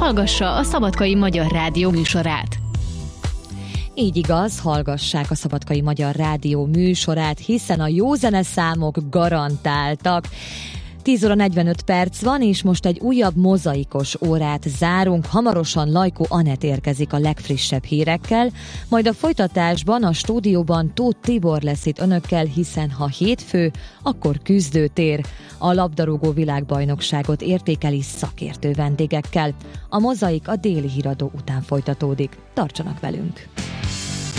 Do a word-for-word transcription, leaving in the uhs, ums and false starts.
hallgassa a Szabadkai Magyar Rádió műsorát. Így igaz, hallgassák a Szabadkai Magyar Rádió műsorát, hiszen a jó zeneszámok garantáltak. tíz óra negyvenöt perc van, és most egy újabb mozaikos órát zárunk. Hamarosan Lajkó Anett érkezik a legfrissebb hírekkel, majd a folytatásban a stúdióban Tóth Tibor lesz itt önökkel, hiszen ha hétfő, akkor küzdőtér. A labdarúgó világbajnokságot értékeli szakértő vendégekkel. A mozaik a déli híradó után folytatódik. Tartsanak velünk!